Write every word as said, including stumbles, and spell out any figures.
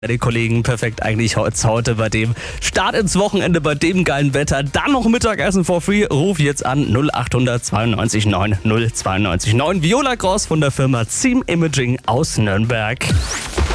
Den Kollegen perfekt eigentlich heute bei dem Start ins Wochenende, bei dem geilen Wetter. Dann noch Mittagessen for free. Ruf jetzt an null acht hundert zweiundneunzig neun null zweiundneunzig neun. Viola Gross von der Firma Team Imaging aus Nürnberg.